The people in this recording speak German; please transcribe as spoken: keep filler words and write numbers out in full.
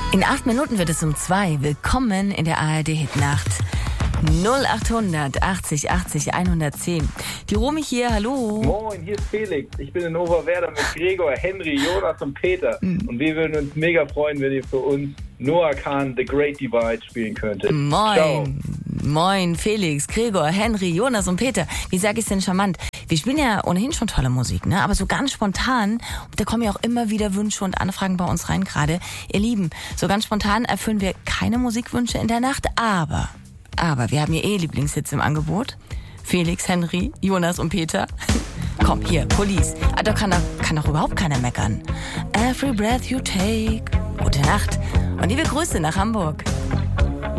In acht Minuten wird es um zwei. Willkommen in der A R D-Hitnacht. null achthundert achtzig achtzig hundertzehn. Die Romy hier, hallo. Moin, hier ist Felix. Ich bin in Oberwerder mit Gregor, Henry, Jonas und Peter. Mhm. Und wir würden uns mega freuen, wenn ihr für uns Noah Kahn, The Great Divide spielen könntet. Moin. Ciao. Moin, Felix, Gregor, Henry, Jonas und Peter. Wie sage ich es denn charmant? Wir spielen ja ohnehin schon tolle Musik, ne? Aber so ganz spontan, da kommen ja auch immer wieder Wünsche und Anfragen bei uns rein gerade. Ihr Lieben, so ganz spontan erfüllen wir keine Musikwünsche in der Nacht, aber, aber wir haben hier eh Lieblingshits im Angebot. Felix, Henry, Jonas und Peter. Komm, hier, Police. Ah, da kann doch, kann doch überhaupt keiner meckern. Every breath you take. Gute Nacht und liebe Grüße nach Hamburg.